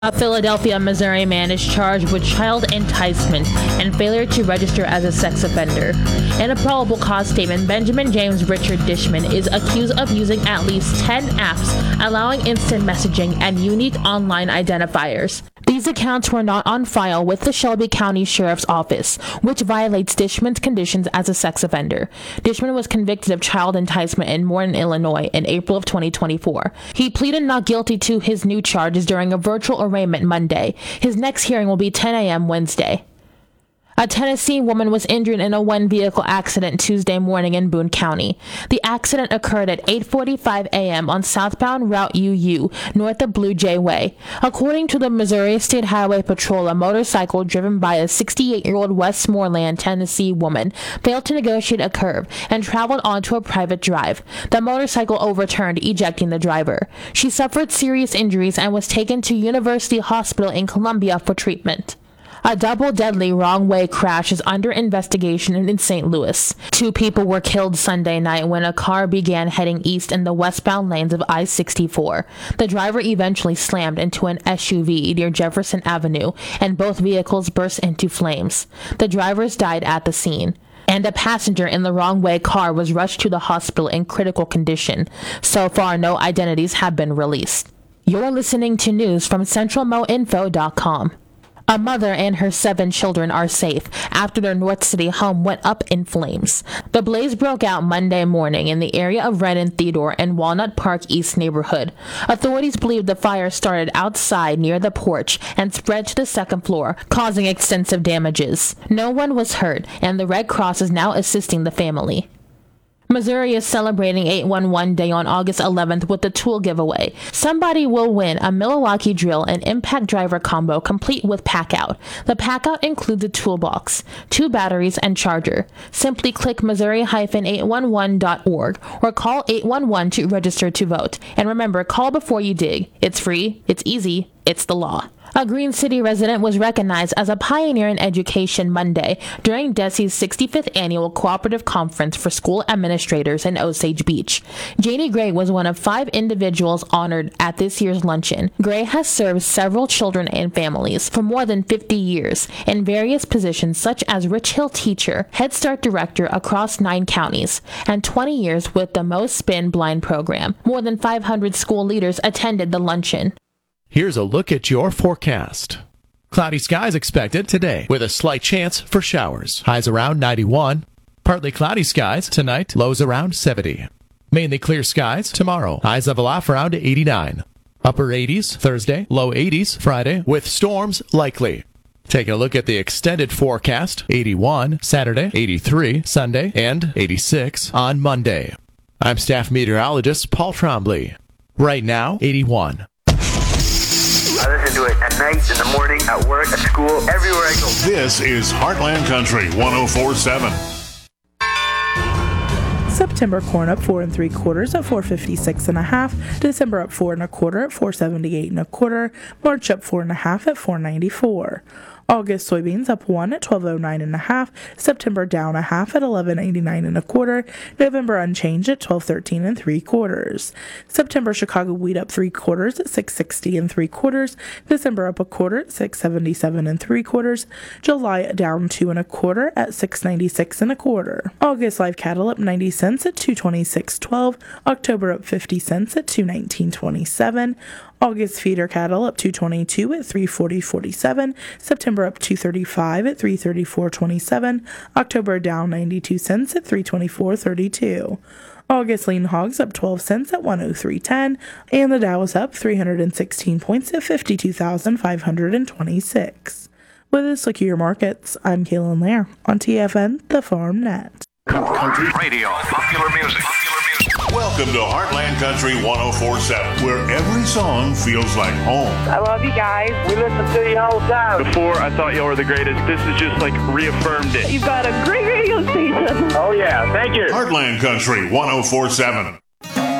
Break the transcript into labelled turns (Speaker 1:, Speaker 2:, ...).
Speaker 1: A Philadelphia, Missouri man is charged with child enticement and failure to register as a sex offender. In a probable cause statement, Benjamin James Richard Dishman is accused of using at least 10 apps allowing instant messaging and unique online identifiers. These accounts were not on file with the Shelby County Sheriff's Office, which violates Dishman's conditions as a sex offender. Dishman was convicted of child enticement in Morton, Illinois in April of 2024. He pleaded not guilty to his new charges during a virtual arraignment Monday. His next hearing will be 10 a.m. Wednesday. A Tennessee woman was injured in a one-vehicle accident Tuesday morning in Boone County. The accident occurred at 8:45 a.m. on southbound Route UU, north of Blue Jay Way. According to the Missouri State Highway Patrol, a motorcycle driven by a 68-year-old Westmoreland, Tennessee woman failed to negotiate a curve and traveled onto a private drive. The motorcycle overturned, ejecting the driver. She suffered serious injuries and was taken to University Hospital in Columbia for treatment. A double deadly wrong-way crash is under investigation in St. Louis. 2 people were killed Sunday night when a car began heading east in the westbound lanes of I-64. The driver eventually slammed into an SUV near Jefferson Avenue, and both vehicles burst into flames. The drivers died at the scene, and a passenger in the wrong-way car was rushed to the hospital in critical condition. So far, no identities have been released. You're listening to news from CentralMoInfo.com. A mother and her 7 children are safe after their North City home went up in flames. The blaze broke out Monday morning in the area of Ren and Theodore and Walnut Park East neighborhood. Authorities believe the fire started outside near the porch and spread to the second floor, causing extensive damages. No one was hurt, and the Red Cross is now assisting the family. Missouri is celebrating 811 Day on August 11th with the tool giveaway. Somebody will win a Milwaukee drill and impact driver combo complete with pack-out. The pack-out includes a toolbox, 2 batteries, and charger. Simply click Missouri-811.org or call 811 to register to vote. And remember, call before you dig. It's free, it's easy, it's the law. A Green City resident was recognized as a pioneer in education Monday during DESE's 65th Annual Cooperative Conference for School Administrators in Osage Beach. Janie Gray was one of 5 individuals honored at this year's luncheon. Gray has served several children and families for more than 50 years in various positions such as Rich Hill teacher, Head Start director across 9 counties, and 20 years with the Mo Spin Blind program. More than 500 school leaders attended the luncheon.
Speaker 2: Here's a look at your forecast. Cloudy skies expected today with a slight chance for showers. Highs around 91. Partly cloudy skies tonight, lows around 70. Mainly clear skies tomorrow. Highs level off around 89. Upper 80s Thursday, low 80s Friday with storms likely. Taking a look at the extended forecast, 81 Saturday, 83 Sunday, and 86 on Monday. I'm staff meteorologist Paul Trombley. Right now, 81.
Speaker 3: I listen to it at night, in the morning, at work, at school, everywhere I go.
Speaker 4: This is Heartland Country 104.7.
Speaker 5: September corn up 4 3/4 at 456 1/2. December up 4 1/4 at 478 1/4. March up 4 1/2 at 494. August soybeans up 1 at 1209 1/2. September down 1/2 at 1189 1/4. November unchanged at 1213 3/4. September Chicago wheat up 3/4 at 660 3/4. December up 1/4 at 677 3/4. July down 2 1/4 at 696 1/4. August live cattle up 90 cents at 226.12. October up 50 cents at 219.27. August feeder cattle up 222 at 340.47. September up 235 at 334.27. October down 92 cents at 324.32. August lean hogs up 12 cents at 103.10. And the Dow is up 316 points at 52,526. With this look at your markets, I'm Kaylin Lair on TFN, the Farm Net.
Speaker 4: Country
Speaker 3: Radio, popular music.
Speaker 4: Welcome to Heartland Country 104.7, where every song feels like home.
Speaker 6: I love you guys. We listen to you all the time.
Speaker 7: Before, I thought y'all were the greatest. This is just like reaffirmed it.
Speaker 6: You've got a great radio station.
Speaker 3: Oh, yeah. Thank you.
Speaker 4: Heartland Country 104.7.